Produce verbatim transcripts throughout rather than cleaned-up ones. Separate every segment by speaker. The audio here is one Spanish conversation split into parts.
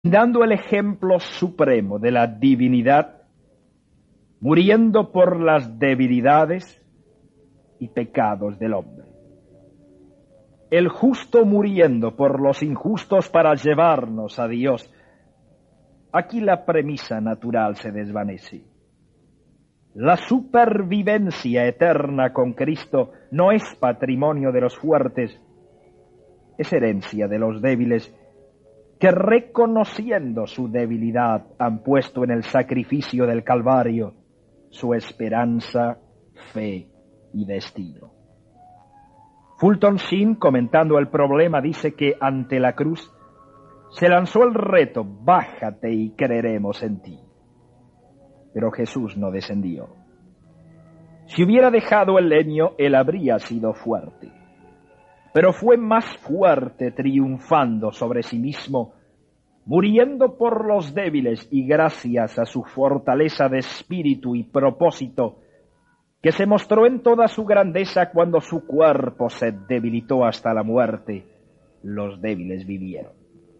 Speaker 1: dando el ejemplo supremo de la divinidad, muriendo por las debilidades y pecados del hombre. El justo muriendo por los injustos para llevarnos a Dios. Aquí la premisa natural se desvanece. La supervivencia eterna con Cristo no es patrimonio de los fuertes, es herencia de los débiles, que reconociendo su debilidad han puesto en el sacrificio del Calvario su esperanza, fe y destino. Fulton Sheen, comentando el problema, dice que ante la cruz se lanzó el reto: bájate y creeremos en ti. Pero Jesús no descendió. Si hubiera dejado el leño, él habría sido fuerte. Pero fue más fuerte triunfando sobre sí mismo, muriendo por los débiles y gracias a su fortaleza de espíritu y propósito, que se mostró en toda su grandeza cuando su cuerpo se debilitó hasta la muerte. Los débiles vivieron.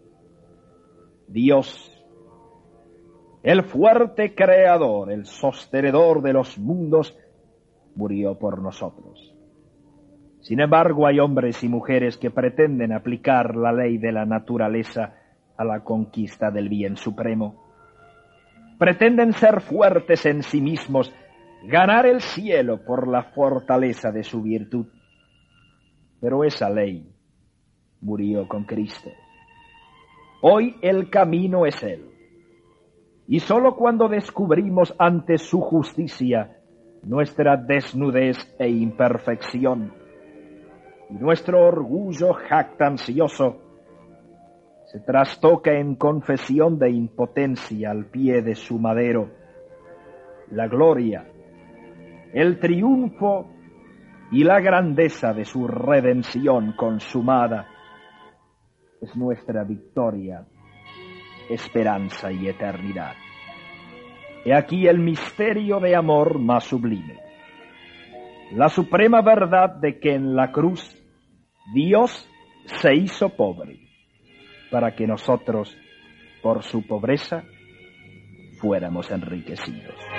Speaker 1: Dios, el fuerte creador, el sostenedor de los mundos, murió por nosotros. Sin embargo, hay hombres y mujeres que pretenden aplicar la ley de la naturaleza a la conquista del bien supremo. Pretenden ser fuertes en sí mismos, ganar el cielo por la fortaleza de su virtud. Pero esa ley murió con Cristo. Hoy el camino es Él. Y sólo cuando descubrimos ante su justicia nuestra desnudez e imperfección, y nuestro orgullo jactancioso se trastoca en confesión de impotencia al pie de su madero, la gloria, el triunfo y la grandeza de su redención consumada es nuestra victoria, esperanza y eternidad. He aquí el misterio de amor más sublime, la suprema verdad de que en la cruz Dios se hizo pobre para que nosotros, por su pobreza, fuéramos enriquecidos.